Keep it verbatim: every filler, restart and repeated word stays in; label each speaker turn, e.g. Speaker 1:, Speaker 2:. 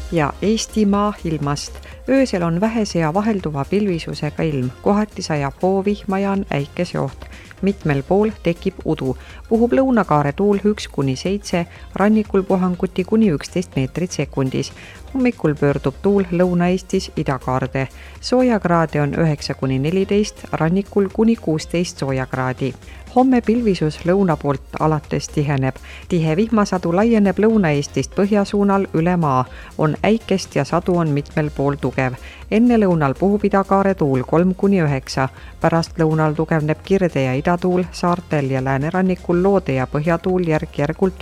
Speaker 1: ja Eestimaa ilmast. Öösel on vähese ja vahelduva pilvisusega ilm, kohati sajab hoovihma ja on äikeseoht. Mitmel pool tekib udu. Puhub lõunakaare tuul üks kuni seitse, rannikul puhanguti kuni üksteist meetrit sekundis. Hommikul pöördub tuul Lõuna-Eestis idakaarde. Soojakraade on üheksa kuni neliteist, rannikul kuni kuusteist soojakraadi. Homme pilvisus lõuna poolt alates tiheneb. Tihe vihmasadu laieneb Lõuna-Eestist põhjasuunal üle maa. On äikest ja sadu on mitmel pool tugev. Enne lõunal puhub idakaare tuul kolm kuni üheksa. Pärast lõunal tugevneb kirde ja idatuul saartel ja läänerannikul loode ja põhjatuul järk-järgult